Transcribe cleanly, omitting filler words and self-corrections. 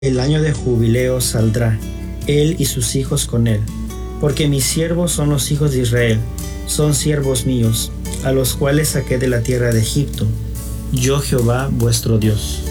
El año de jubileo saldrá, él y sus hijos con él. Porque mis siervos son los hijos de Israel, son siervos míos, a los cuales saqué de la tierra de Egipto. Yo Jehová vuestro Dios.